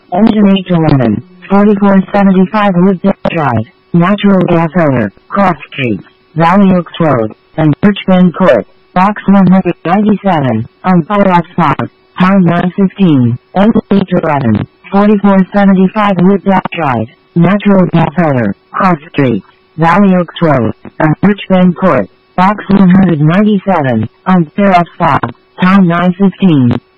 Engine 811, 4475 Wooddale Drive, Natural Gas Owner, Cross Street, Valley Oaks Road, and Birchbend Court, Box 197, on fire at spot, pound 915, Engine 811, 4475 Wooddale Drive, Natural Gas Owner, Cross Street, Valley Oaks Road, and Birchbend Court, Box 197, on fire at spot, pound 915.